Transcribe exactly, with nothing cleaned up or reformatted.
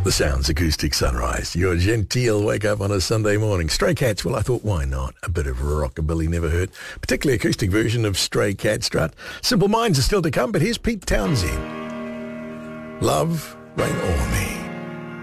The Sounds Acoustic Sunrise, your genteel wake up on a Sunday morning. Stray Cats, well, I thought, why not? A bit of rockabilly never hurt. Particularly acoustic version of Stray Cat Strut. Simple Minds are still to come, but here's Pete Townsend. Love, Rain O'er Me.